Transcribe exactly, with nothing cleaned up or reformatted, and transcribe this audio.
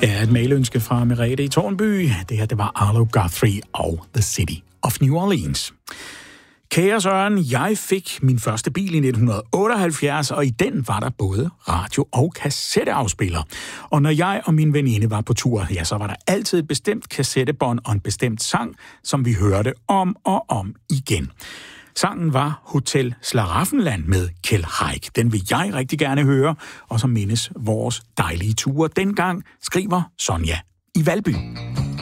Ja, et mailønske fra Merete i Tårnby. Det her, det var Arlo Guthrie og The City of New Orleans. Kære Søren, jeg fik min første bil i nitten otteoghalvfjerds, og i den var der både radio- og kassetteafspiller. Og når jeg og min veninde var på tur, ja, så var der altid et bestemt kassettebånd og en bestemt sang, som vi hørte om og om igen. Sangen var Hotel Slaraffenland med Kjeld Haik. Den vil jeg rigtig gerne høre, og så mindes vores dejlige ture dengang, skriver Sonja i Valby.